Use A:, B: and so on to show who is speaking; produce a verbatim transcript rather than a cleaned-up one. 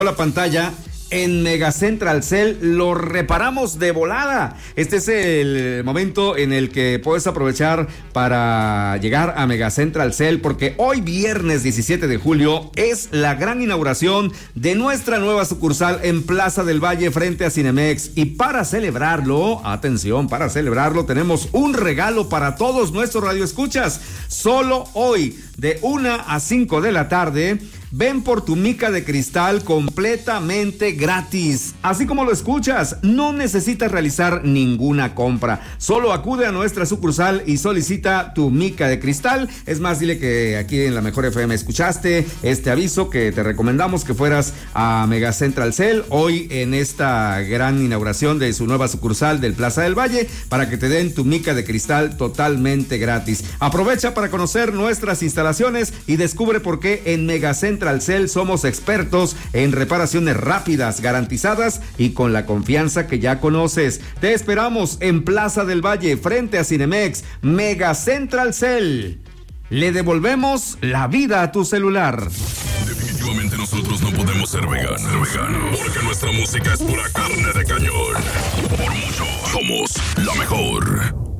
A: La pantalla en Mega Central Cell lo reparamos de volada. Este es el momento en el que puedes aprovechar para llegar a Mega Central Cell, porque hoy viernes diecisiete de julio es la gran inauguración de nuestra nueva sucursal en Plaza del Valle frente a Cinemex, y para celebrarlo, atención, para celebrarlo tenemos un regalo para todos nuestros radioescuchas. Solo hoy de una a cinco de la tarde ven por tu mica de cristal completamente gratis. Así como lo escuchas, no necesitas realizar ninguna compra. Solo acude a nuestra sucursal y solicita tu mica de cristal. Es más, dile que aquí en la Mejor F M escuchaste este aviso, que te recomendamos que fueras a Mega Central Cell hoy en esta gran inauguración de su nueva sucursal del Plaza del Valle, para que te den tu mica de cristal totalmente gratis. Aprovecha para conocer nuestras instalaciones y descubre por qué en Mega Central Cell somos expertos en reparaciones rápidas, garantizadas y con la confianza que ya conoces. Te esperamos en Plaza del Valle frente a Cinemex. Mega Central Cell. Le devolvemos la vida a tu celular.
B: Definitivamente nosotros no podemos ser veganos, ser veganos, porque nuestra música es pura carne de cañón. Por mucho, somos la mejor.